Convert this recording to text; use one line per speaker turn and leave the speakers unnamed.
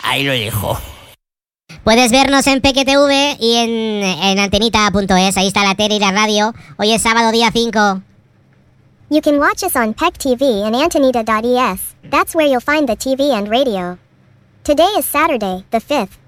Ahí lo dejo.
Puedes vernos en PQTV y en antenita.es. Ahí está la tele y la radio. Hoy es sábado, día 5.
You can watch us on PEC TV and Antenita.es. That's where you'll find the TV and radio. Today is Saturday, the 5th.